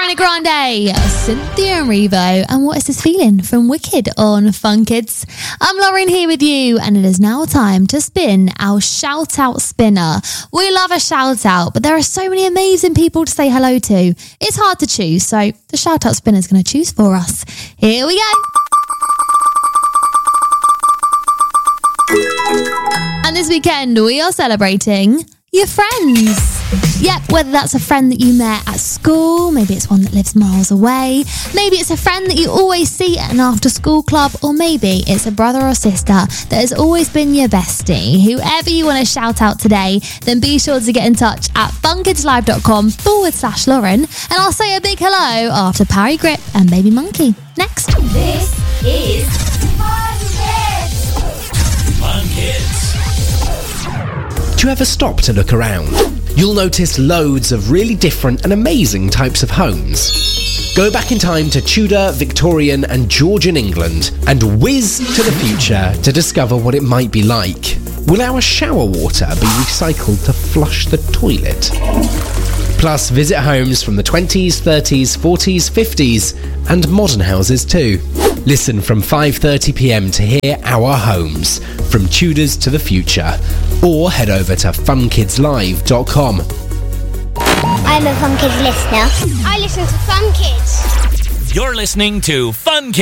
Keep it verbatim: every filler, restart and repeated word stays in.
Ariana Grande, Cynthia and Revo, and What Is This Feeling from Wicked on Fun Kids. I'm Lauren here with you, and it is now time to spin our shout out spinner. We love a shout out, but there are so many amazing people to say hello to. It's hard to choose, so the shout out spinner is going to choose for us. Here we go. And this weekend we are celebrating your friends. Yep, whether that's a friend that you met at school, maybe it's one that lives miles away, maybe it's a friend that you always see at an after school club, or maybe it's a brother or sister that has always been your bestie. Whoever you want to shout out today, then be sure to get in touch at funkidslive.com forward slash Lauren, and I'll say a big hello after Parry Grip and Baby Monkey. Next. This is Fun Kids. Fun Kids. Do you ever stop to look around? You'll notice loads of really different and amazing types of homes. Go back in time to Tudor, Victorian and Georgian England and whiz to the future to discover what it might be like. Will our shower water be recycled to flush the toilet? Plus, visit homes from the twenties, thirties, forties, fifties and modern houses too. Listen from five thirty p m to hear our homes, from Tudors to the future, or head over to fun kids live dot com. I'm a Fun Kids listener. I listen to Fun Kids. You're listening to Fun Kids.